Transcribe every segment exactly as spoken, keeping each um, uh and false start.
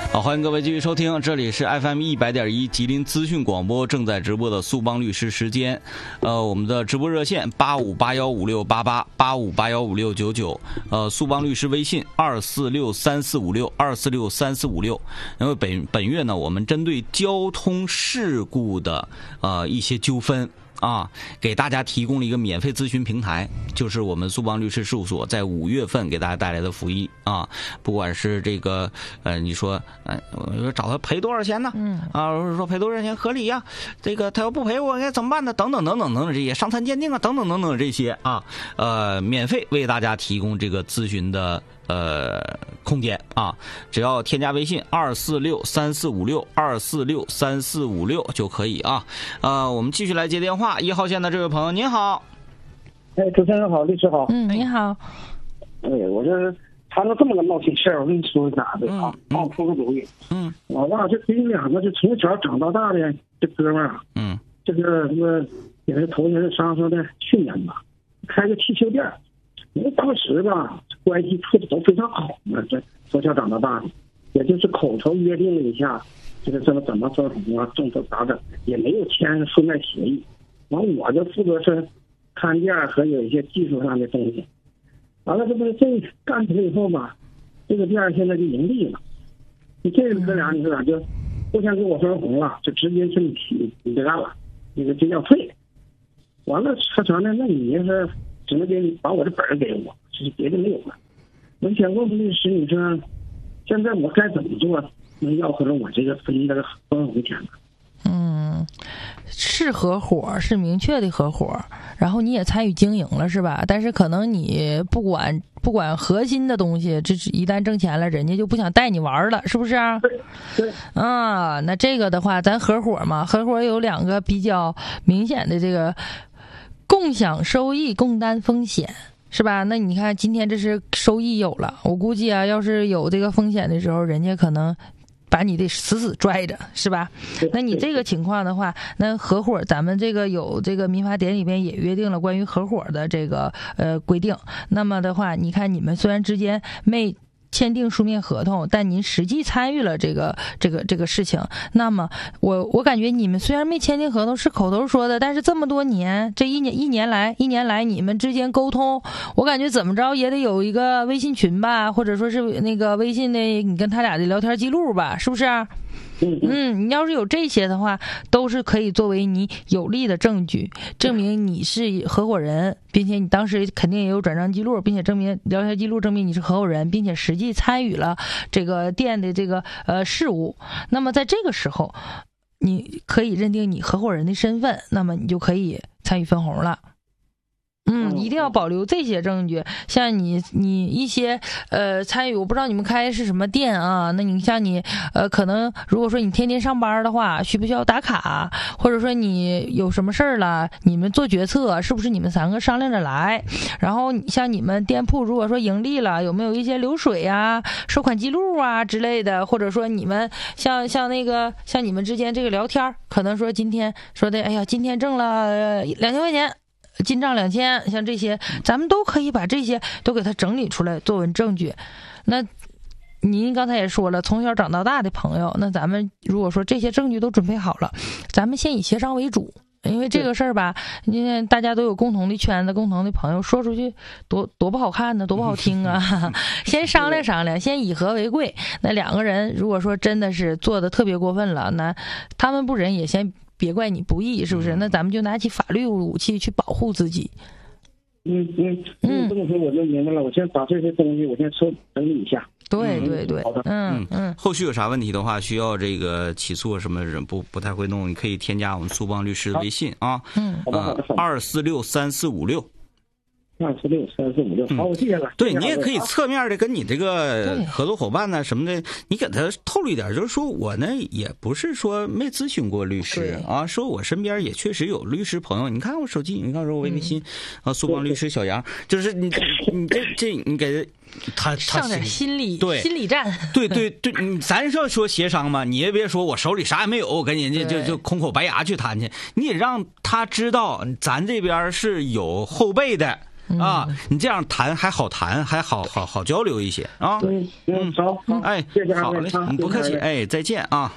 好，欢迎各位继续收听，这里是 F M 一百点一吉林资讯广播正在直播的苏邦律师时间。呃，我们的直播热线八五八幺五六八八八五八幺五六九九，呃，苏邦律师微信二四六三四五六二四六三四五六。因为本本月呢，我们针对交通事故的呃一些纠纷。啊，给大家提供了一个免费咨询平台，就是我们苏邦律师事务所在五月份给大家带来的福利啊，不管是这个呃，你说呃，我说找他赔多少钱呢？嗯啊，我说赔多少钱合理呀、啊？这个他要不赔我该怎么办呢？等等等等等等这些伤残鉴定啊，等等等等这些啊，呃，免费为大家提供这个咨询的。呃，空间啊，只要添加微信二四六三四五六二四六三四五六就可以啊。呃，我们继续来接电话，一号线的这位朋友，您好。 哎，主持人好，律师好。 嗯，你好。 哎，我这谈了这么个闹心事儿，我跟你说咋的啊？帮我出个主意。嗯，我爸这给你两个就从小长到大的这哥们儿啊，嗯，这个什么给他头年上说的去年吧，开个汽修店。因为当时吧，关系处的都非常好嘛，这从小长到大的，也就是口头约定了一下，这个怎么怎么分红啊，政策咋整，也没有签书面协议。完，我就负责是看店和有一些技术上的东西。完了，这不是这干起来以后吧，这个店现在就盈利了。你这哥俩，你说咋就互相给我分红了，就直接是你你你别干了，那个就要退。完了，他说呢，那你是。只能给你把我的本儿给我，是别的没有了。我想问问律师，你说现在我该怎么做能要回来我这个分这个分红钱呢？ 嗯，是合伙，是明确的合伙，然后你也参与经营了，是吧？但是可能你不管不管核心的东西，这一旦挣钱了，人家就不想带你玩了，是不是啊？ 对对。 啊，那这个的话，咱合伙嘛，合伙有两个比较明显的这个。共享收益，共担风险，是吧？那你看今天这是收益有了，我估计啊，要是有这个风险的时候，人家可能把你得死死拽着，是吧？那你这个情况的话，那合伙咱们这个有这个民法典里边也约定了关于合伙的这个呃规定。那么的话，你看你们虽然之间没签订书面合同，但您实际参与了这个这个这个事情。那么我我感觉你们虽然没签订合同，是口头说的，但是这么多年，这一年一年来一年来你们之间沟通，我感觉怎么着也得有一个微信群吧，或者说是那个微信的你跟他俩的聊天记录吧，是不是？嗯，你要是有这些的话，都是可以作为你有力的证据，证明你是合伙人，并且你当时肯定也有转账记录，并且证明聊天记录证明你是合伙人，并且实际参与了这个店的这个呃事务。那么在这个时候，你可以认定你合伙人的身份，那么你就可以参与分红了。嗯，一定要保留这些证据。像你，你一些呃参与，我不知道你们开的是什么店啊？那你像你呃，可能如果说你天天上班的话，需不需要打卡？或者说你有什么事儿了，你们做决策是不是你们三个商量着来？然后像你们店铺如果说盈利了，有没有一些流水啊、收款记录啊之类的？或者说你们像像那个像你们之间这个聊天，可能说今天说的，哎呀，今天挣了两千块钱。进账两千，像这些咱们都可以把这些都给它整理出来作为证据。那您刚才也说了，从小长到大的朋友，那咱们如果说这些证据都准备好了，咱们先以协商为主，因为这个事儿吧，因为大家都有共同的圈子、共同的朋友，说出去多多不好看呢，多不好听啊！先商量商量，先以和为贵。那两个人如果说真的是做的特别过分了，那他们不仁也先别怪你不义，是不是？那咱们就拿起法律武器去保护自己。 嗯嗯嗯，这么说我就明白了。我先把这些东西我先收整理一下。 对对对，嗯嗯。 后续有啥问题的话，需要这个起诉什么人不不太会弄，你可以添加我们苏邦律师的微信啊，嗯，二四六三四五六。 二四六三四五六，好，我记下了。 对，你也可以侧面的跟你这个合作伙伴呢什么的，你给他透露一点，就是说我呢也不是说没咨询过律师啊，说我身边也确实有律师朋友。你看我手机，你看说我微信啊，苏邦律师小杨，就是你你这这你给他他上点心理对心理战， 对对对，你咱是要说协商嘛，你也别说我手里啥也没有，我跟人家就就空口白牙去谈去，你也让他知道咱这边是有后背的。 啊，你这样谈还好谈，还好好好交流一些啊。 对，嗯，好， 哎，好嘞，你不客气，哎，再见啊。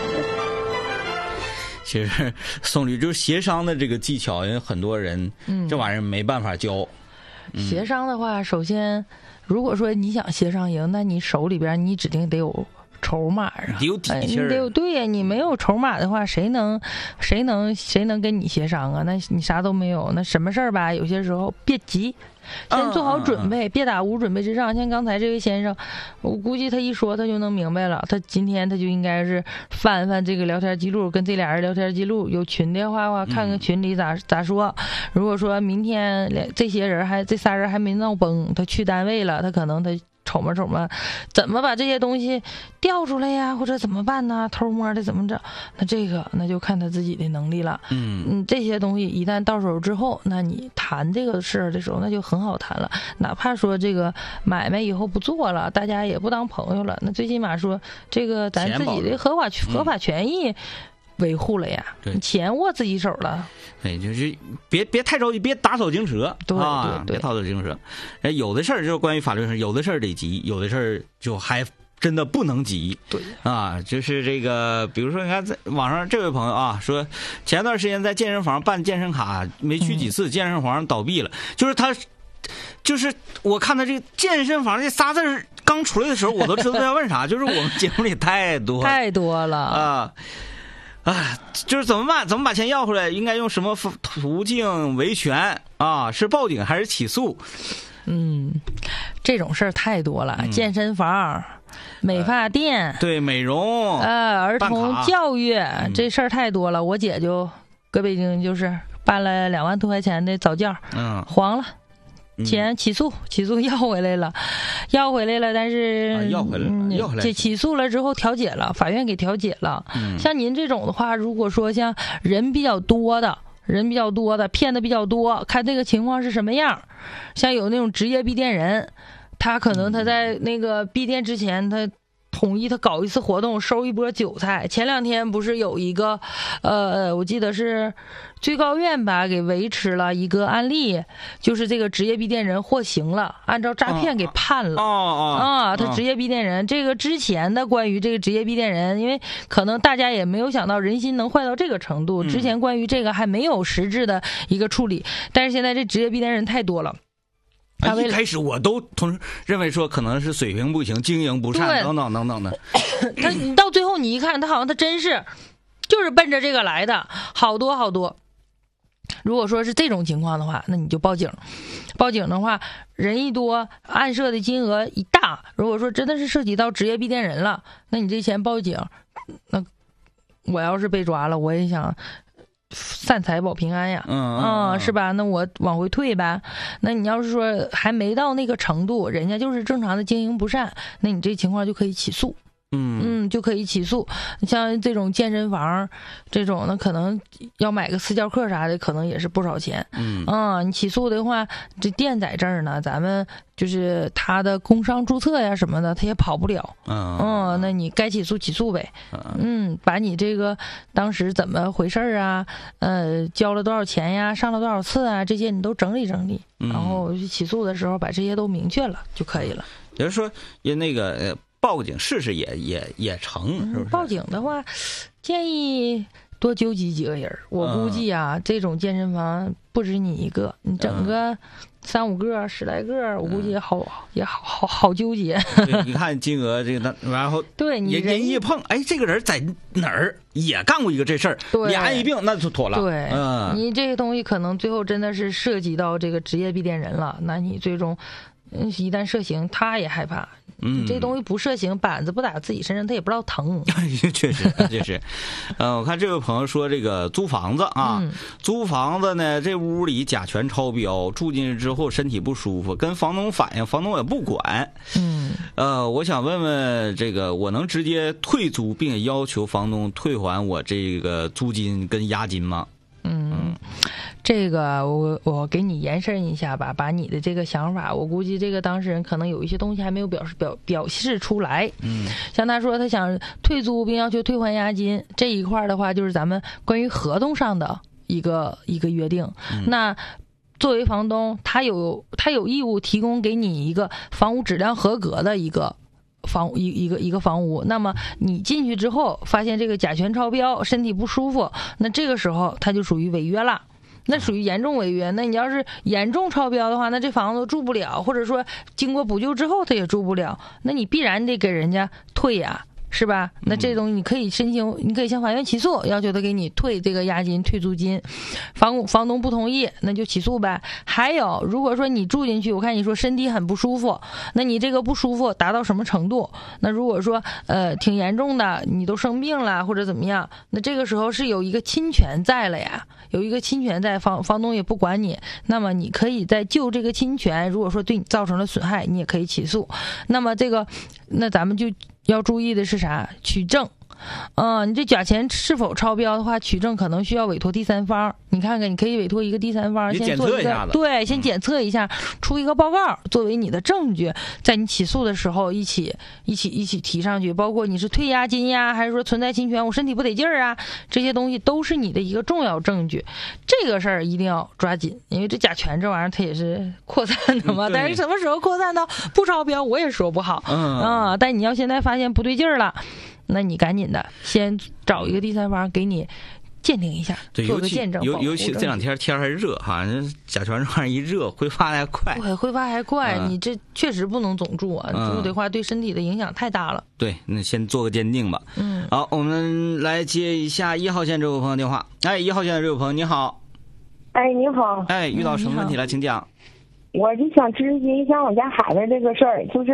其实宋律就是协商的这个技巧，因为很多人、嗯、这玩意儿没办法教。 嗯、协商的话，首先如果说你想协商赢，那你手里边你指定得有筹码啊， 得有底气、 哎、你得有对呀，你没有筹码的话，谁能谁能谁能跟你协商啊？那你啥都没有，那什么事儿吧？有些时候别急。先做好准备，嗯嗯嗯别打无准备之仗。像刚才这位先生，我估计他一说他就能明白了。他今天他就应该是翻翻这个聊天记录，跟这俩人聊天记录，有群的话话看看群里咋、嗯、咋说。如果说明天这些人还这仨人还没闹崩，他去单位了，他可能他瞅摸瞅摸，怎么把这些东西调出来呀，或者怎么办呢？偷摸的怎么整？那这个那就看他自己的能力了。嗯嗯，这些东西一旦到手之后，那你谈这个事儿的时候，那就很好谈了。哪怕说这个买卖以后不做了，大家也不当朋友了，那最起码说这个咱自己的合法合法权益维护了呀， 对， 钱握自己手了。 对，就是别别太着急，别打草惊蛇， 对啊， 对对， 别打草惊蛇。哎，有的事儿就是关于法律上，有的事儿得急，有的事儿就还真的不能急。 对啊，就是这个，比如说你看在网上这位朋友啊，说前段时间在健身房办健身卡没去几次，嗯、健身房倒闭了，就是他。就是我看他这个健身房这仨字刚出来的时候，我都知道他要问啥。就是我们节目里太多太多了啊。啊，就是怎么办？怎么把钱要回来？应该用什么途径维权啊？是报警还是起诉？ 嗯，这种事儿太多了。嗯、健身房、美发店、 呃、对美容、 呃儿童教育，嗯、这事儿太多了。我姐就搁北京，就是办了两万多块钱的早教，嗯，黄了。钱起诉，起诉要回来了，要回来了，但是、 啊、要回来了，要回来了。 这起诉了之后调解了，法院给调解了。嗯、像您这种的话，如果说像人比较多的，人比较多的骗的比较多，看这个情况是什么样。像有那种职业闭店人，他可能他在那个闭店之前，他统一他搞一次活动，收一波韭菜。前两天不是有一个，呃，我记得是最高院吧，给维持了一个案例，就是这个职业闭店人获刑了，按照诈骗给判了。 哦哦啊，他职业闭店人，这个之前的关于这个职业闭店人，因为可能大家也没有想到人心能坏到这个程度，之前关于这个还没有实质的一个处理，但是现在这职业闭店人太多了。 啊，一开始我都同认为说可能是水平不行、经营不善等等等等的。 他你到最后你一看，他好像他真是就是奔着这个来的，好多好多。如果说是这种情况的话，那你就报警。报警的话，人一多，案涉的金额一大。如果说真的是涉及到职业闭店人了，那你这钱报警，那我要是被抓了，我也想散财保平安呀， 嗯嗯、 啊，是吧？那我往回退呗。那你要是说还没到那个程度，人家就是正常的经营不善，那你这情况就可以起诉。嗯嗯，就可以起诉。像这种健身房，这种那可能要买个私教课啥的，可能也是不少钱。嗯啊，你起诉的话，这店在这儿呢，咱们就是他的工商注册呀什么的，他也跑不了。嗯嗯，那你该起诉起诉呗。嗯，把你这个当时怎么回事啊？呃，交了多少钱呀？上了多少次啊？这些你都整理整理，然后起诉的时候把这些都明确了就可以了。 也就是说，也那个呃。报警试试也也也成，是不是？ 报警的话，建议多纠集几个人。我估计啊，嗯、这种健身房不止你一个，你整个三五个、十来个，我估计也好、嗯、也好好好纠结。 你看金额这个，然后对你人一碰，哎，这个人在哪儿也干过一个这事儿，你安一并那就妥了。 对， 嗯， 你这个东西可能最后真的是涉及到这个职业闭店人了，那你最终嗯一旦涉刑，他也害怕。嗯，这东西不涉刑，板子不打自己身上，他也不知道疼。 确实，确实。呃，我看这位朋友说，这个租房子啊，嗯、租房子呢，这屋里甲醛超标，住进去之后身体不舒服，跟房东反映，房东也不管。嗯，呃，我想问问，这个我能直接退租，并且要求房东退还我这个租金跟押金吗？ 嗯，这个我我给你延伸一下吧，把你的这个想法，我估计这个当事人可能有一些东西还没有表示表表示出来。嗯，像他说他想退租并要求退还押金这一块的话，就是咱们关于合同上的一个一个约定。嗯、那作为房东，他有他有义务提供给你一个房屋质量合格的一个房一一个一个房屋。那么你进去之后发现这个甲醛超标，身体不舒服，那这个时候他就属于违约了，那属于严重违约。那你要是严重超标的话，那这房子住不了，或者说经过补救之后他也住不了，那你必然得给人家退呀，是吧？那这东西你可以申请，你可以向法院起诉，要求他给你退这个押金、退租金。房房东不同意，那就起诉呗。还有，如果说你住进去，我看你说身体很不舒服，那你这个不舒服达到什么程度？那如果说呃挺严重的，你都生病了或者怎么样，那这个时候是有一个侵权在了呀，有一个侵权在，房房东也不管你，那么你可以在就这个侵权，如果说对你造成了损害，你也可以起诉。那么这个，那咱们就要注意的是啥？取证。嗯，你这甲醛是否超标的话，取证可能需要委托第三方。你看看，你可以委托一个第三方，先做一个对，先检测一下，出一个报告作为你的证据，在你起诉的时候一起一起一起提上去。包括你是退押金呀，还是说存在侵权，我身体不得劲儿啊，这些东西都是你的一个重要证据。这个事儿一定要抓紧，因为这甲醛这玩意儿它也是扩散的嘛，但是什么时候扩散到不超标，我也说不好。嗯啊，但你要现在发现不对劲儿了，那你赶紧的先找一个第三方给你鉴定一下，做个见证。 尤尤其这两天天还热哈，甲醛这玩意儿一热挥发还快， 对，挥发还快。嗯、你这确实不能总住啊，嗯、住的话对身体的影响太大了。 对，那先做个鉴定吧。嗯，好，我们来接一下一号线这位朋友电话。哎，一号线的这位朋友你好。 哎，你好。 哎，遇到什么问题了，请讲。 我就想咨询一下我家孩子这个事儿，就是